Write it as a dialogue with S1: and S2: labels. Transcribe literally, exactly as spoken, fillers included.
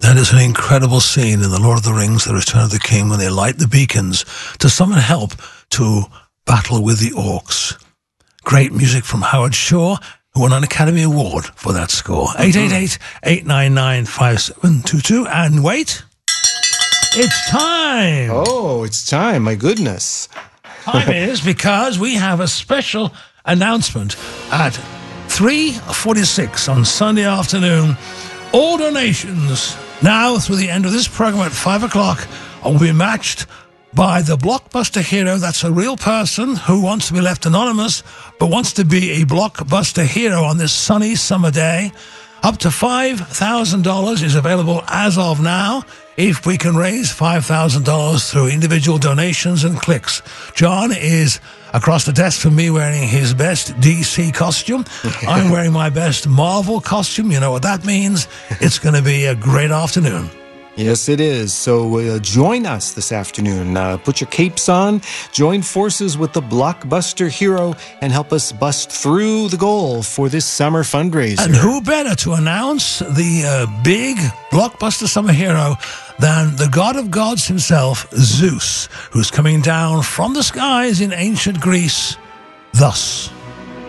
S1: That is an incredible scene in The Lord of the Rings, The Return of the King, when they light the beacons to summon help to battle with the orcs. Great music from Howard Shore, who won an Academy Award for that score. eight eight eight, eight nine nine, five seven two two. And wait, it's time.
S2: Oh, it's time. My goodness.
S1: Time is because we have a special announcement at three forty-six on Sunday afternoon. All donations now through the end of this program at five o'clock will be matched by the Blockbuster Hero. That's a real person who wants to be left anonymous but wants to be a Blockbuster Hero on this sunny summer day. Up to five thousand dollars is available as of now if we can raise five thousand dollars through individual donations and clicks. John is across the desk from me wearing his best D C costume. I'm wearing my best Marvel costume. You know what that means. It's going to be a great afternoon.
S2: Yes, it is. So uh, join us this afternoon. Uh, put your capes on, join forces with the Blockbuster Hero, and help us bust through the goal for this summer fundraiser.
S1: And who better to announce the uh, big Blockbuster Summer Hero than the god of gods himself, Zeus, who's coming down from the skies in ancient Greece thus.